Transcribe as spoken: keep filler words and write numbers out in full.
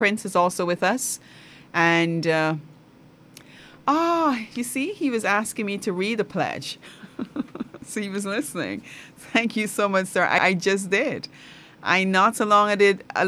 Prince is also with us. And uh, ah, you see, he was asking me to read a pledge. So he was listening. Thank you so much, sir. I, I just did. I not so long I did.